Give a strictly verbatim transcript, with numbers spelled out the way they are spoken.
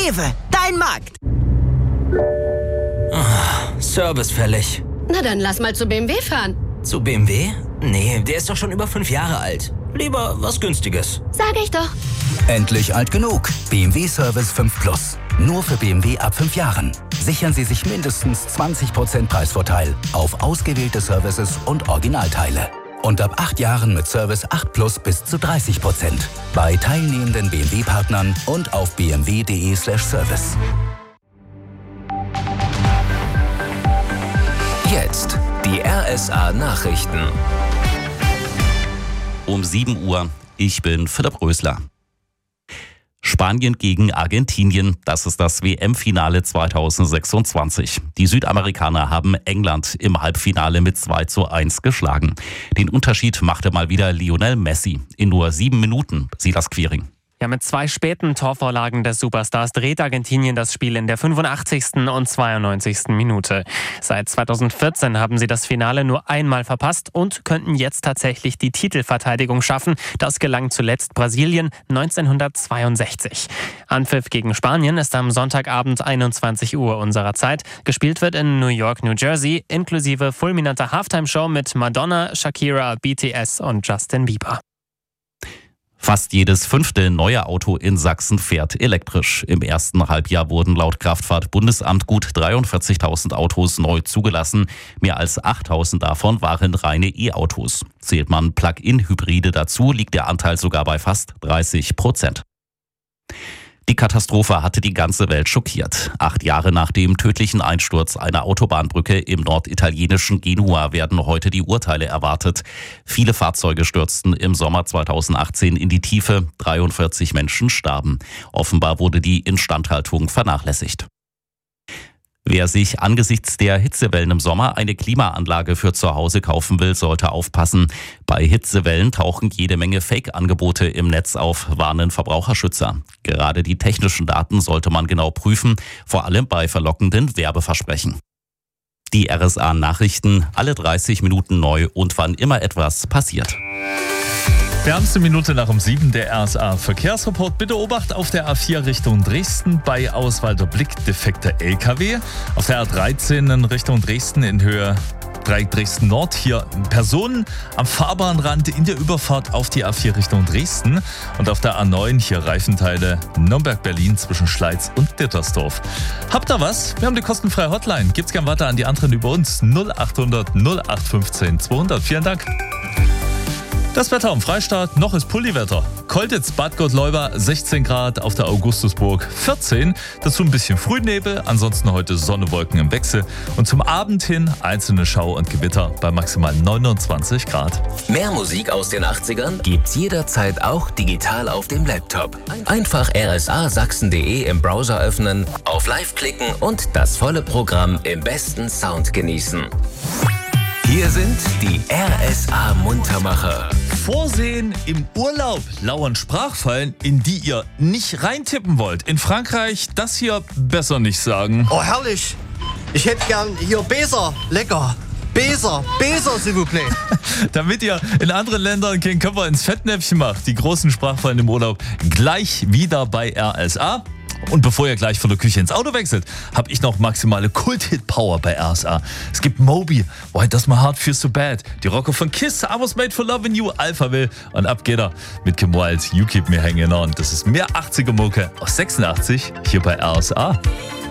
Rewe, dein Markt. Oh, Service fällig. Na dann lass mal zu B M W fahren. Zu B M W? Nee, der ist doch schon über fünf Jahre alt. Lieber was Günstiges. Sag ich doch. Endlich alt genug. B M W Service fünf Plus. Nur für B M W ab fünf Jahren. Sichern Sie sich mindestens zwanzig Prozent Preisvorteil auf ausgewählte Services und Originalteile. Und ab acht Jahren mit Service acht Plus bis zu dreißig Prozent. Bei teilnehmenden B M W-Partnern und auf b m w punkt d e slash service. Jetzt die R S A-Nachrichten. Um sieben Uhr. Ich bin Philipp Rösler. Spanien gegen Argentinien, das ist das W M-Finale zweitausendsechsundzwanzig. Die Südamerikaner haben England im Halbfinale mit zwei zu eins geschlagen. Den Unterschied machte mal wieder Lionel Messi. In nur sieben Minuten, Silas Quiring. Ja, mit zwei späten Torvorlagen des Superstars dreht Argentinien das Spiel in der fünfundachtzigsten und zweiundneunzigsten Minute. Seit zweitausendvierzehn haben sie das Finale nur einmal verpasst und könnten jetzt tatsächlich die Titelverteidigung schaffen. Das gelang zuletzt Brasilien neunzehnhundertzweiundsechzig. Anpfiff gegen Spanien ist am Sonntagabend einundzwanzig Uhr unserer Zeit. Gespielt wird in New York, New Jersey, inklusive fulminanter Halftime-Show mit Madonna, Shakira, B T S und Justin Bieber. Fast jedes fünfte neue Auto in Sachsen fährt elektrisch. Im ersten Halbjahr wurden laut Kraftfahrtbundesamt gut dreiundvierzigtausend Autos neu zugelassen. Mehr als achttausend davon waren reine E-Autos. Zählt man Plug-in-Hybride dazu, liegt der Anteil sogar bei fast dreißig Prozent. Die Katastrophe hatte die ganze Welt schockiert. Acht Jahre nach dem tödlichen Einsturz einer Autobahnbrücke im norditalienischen Genua werden heute die Urteile erwartet. Viele Fahrzeuge stürzten im Sommer zweitausendachtzehn in die Tiefe. dreiundvierzig Menschen starben. Offenbar wurde die Instandhaltung vernachlässigt. Wer sich angesichts der Hitzewellen im Sommer eine Klimaanlage für zu Hause kaufen will, sollte aufpassen. Bei Hitzewellen tauchen jede Menge Fake-Angebote im Netz auf, warnen Verbraucherschützer. Gerade die technischen Daten sollte man genau prüfen, vor allem bei verlockenden Werbeversprechen. Die R S A-Nachrichten, alle dreißig Minuten neu und wann immer etwas passiert. Wärmste Minute nach um sieben, der R S A-Verkehrsreport. Bitte Obacht auf der A vier Richtung Dresden bei Auswalder Blick defekter L K W. Auf der A dreizehn in Richtung Dresden in Höhe Dresden Nord. Hier Personen am Fahrbahnrand in der Überfahrt auf die A vier Richtung Dresden. Und auf der A neun hier Reifenteile Nürnberg-Berlin zwischen Schleiz und Dittersdorf. Habt ihr was? Wir haben die kostenfreie Hotline. Gibt's gern weiter an die anderen über uns. null achthundert null acht fünfzehn zweihundert. Vielen Dank. Das Wetter am Freistaat, noch ist Pulliwetter. Koltitz, Bad Gottleuba, sechzehn Grad, auf der Augustusburg vierzehn. Dazu ein bisschen Frühnebel, ansonsten heute Sonne, Wolken im Wechsel. Und zum Abend hin einzelne Schau und Gewitter bei maximal neunundzwanzig Grad. Mehr Musik aus den achtzigern gibt's jederzeit auch digital auf dem Laptop. Einfach r s a sachsen punkt d e im Browser öffnen, auf Live klicken und das volle Programm im besten Sound genießen. Hier sind die R S A-Muntermacher. Vorsehen im Urlaub lauern Sprachfallen, in die ihr nicht reintippen wollt. In Frankreich das hier besser nicht sagen. Oh, herrlich. Ich hätte gern hier Beser. Lecker. Beser. Beser, s'il vous plaît. Damit ihr in anderen Ländern keinen Körper ins Fettnäpfchen macht. Die großen Sprachfallen im Urlaub gleich wieder bei R S A. Und bevor ihr gleich von der Küche ins Auto wechselt, habe ich noch maximale Kult-Hit-Power bei R S A. Es gibt Moby, Why Does My Heart Feel So Bad, die Rocker von Kiss, I Was Made For Loving You, Alphaville und ab geht er mit Kim Wilde, You Keep Me Hanging On. Das ist mehr achtziger-Mucke aus sechsundachtzig hier bei R S A.